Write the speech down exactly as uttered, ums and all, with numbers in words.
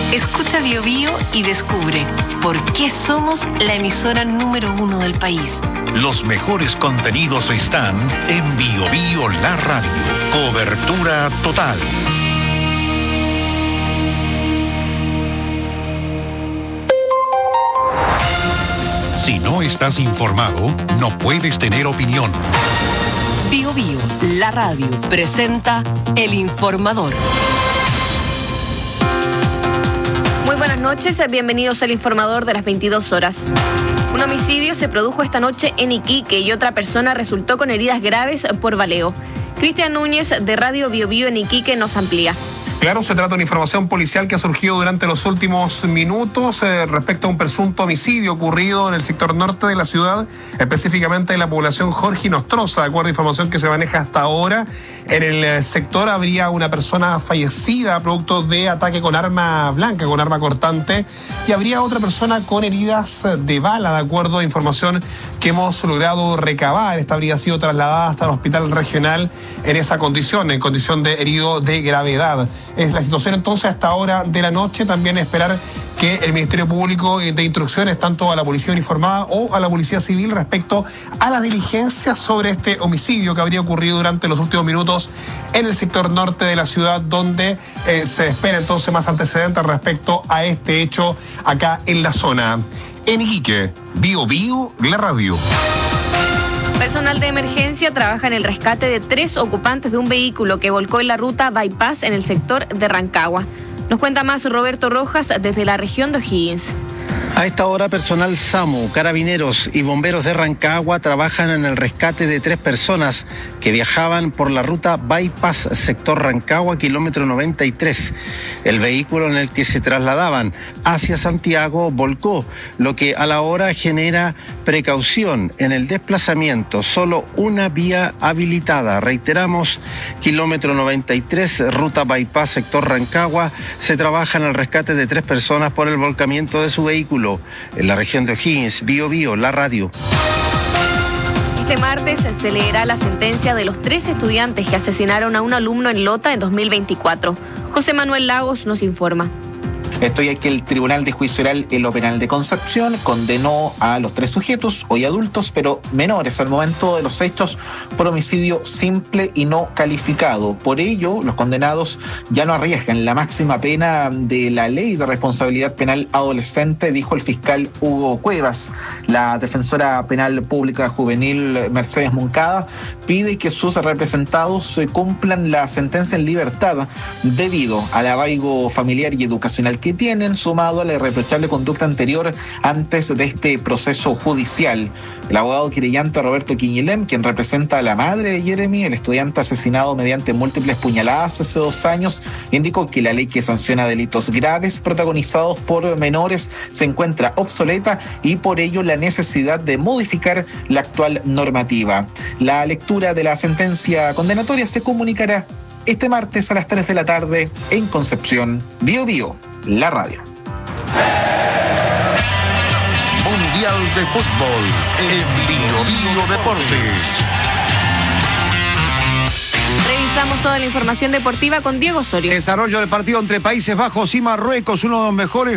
Escucha Bio Bio y descubre por qué somos la emisora número uno del país. Los mejores contenidos están en Bio Bio La Radio. Cobertura total. Si no estás informado, no puedes tener opinión. Bio Bio, la radio, presenta El Informador. Muy buenas noches, bienvenidos al Informador de las veintidós horas. Un homicidio se produjo esta noche en Iquique y otra persona resultó con heridas graves por baleo. Cristian Núñez, de Radio Bio Bio en Iquique, nos amplía. Claro, se trata de una información policial que ha surgido durante los últimos minutos eh, respecto a un presunto homicidio ocurrido en el sector norte de la ciudad, específicamente en la población Jorge Nostroza. De acuerdo a información que se maneja hasta ahora, en el sector habría una persona fallecida producto de ataque con arma blanca, con arma cortante, y habría otra persona con heridas de bala, de acuerdo a información que hemos logrado recabar. Esta habría sido trasladada hasta el hospital regional en esa condición, en condición de herido de gravedad. Es la situación entonces hasta ahora de la noche. También esperar que el Ministerio Público de instrucciones tanto a la Policía Uniformada o a la Policía Civil respecto a la diligencia sobre este homicidio que habría ocurrido durante los últimos minutos en el sector norte de la ciudad, donde eh, se espera entonces más antecedentes respecto a este hecho acá en la zona. En Iquique, Bio Bio, la radio. Personal de emergencia trabaja en el rescate de tres ocupantes de un vehículo que volcó en la ruta Bypass en el sector de Rancagua. Nos cuenta más Roberto Rojas desde la región de O'Higgins. A esta hora, personal SAMU, carabineros y bomberos de Rancagua trabajan en el rescate de tres personas que viajaban por la ruta Bypass, sector Rancagua, kilómetro noventa y tres. El vehículo en el que se trasladaban hacia Santiago volcó, lo que a la hora genera precaución en el desplazamiento. Solo una vía habilitada. Reiteramos, kilómetro noventa y tres, ruta Bypass, sector Rancagua. Se trabaja en el rescate de tres personas por el volcamiento de su vehículo. En la región de O'Higgins, Bio Bio, la radio. Este martes se leerá la sentencia de los tres estudiantes que asesinaron a un alumno en Lota en dos mil veinticuatro. José Manuel Lagos nos informa. Estoy aquí, el Tribunal de Juicio Oral en lo Penal de Concepción condenó a los tres sujetos, hoy adultos, pero menores al momento de los hechos, por homicidio simple y no calificado. Por ello, los condenados ya no arriesgan la máxima pena de la Ley de Responsabilidad Penal Adolescente, dijo el fiscal Hugo Cuevas. La defensora penal pública juvenil Mercedes Moncada pide que sus representados cumplan la sentencia en libertad debido al arraigo familiar y educacional que tienen, sumado a la irreprochable conducta anterior antes de este proceso judicial. El abogado querellante Roberto Quiñelem, quien representa a la madre de Jeremy, el estudiante asesinado mediante múltiples puñaladas hace dos años, indicó que la ley que sanciona delitos graves protagonizados por menores se encuentra obsoleta y por ello la necesidad de modificar la actual normativa. La lectura de la sentencia condenatoria se comunicará este martes a las tres de la tarde en Concepción. Bio Bio, la radio. Mundial de Fútbol en Bio Bio Deportes. Revisamos toda la información deportiva con Diego Osorio. Desarrollo del partido entre Países Bajos y Marruecos, uno de los mejores